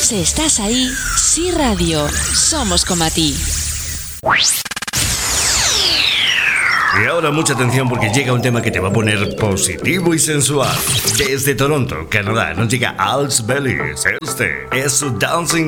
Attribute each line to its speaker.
Speaker 1: Si estás ahí, Sí Radio, somos como a ti.
Speaker 2: Y ahora mucha atención porque llega un tema que te va a poner positivo y sensual. Desde Toronto, Canadá, nos llega Als Bellis. Este es su Dancing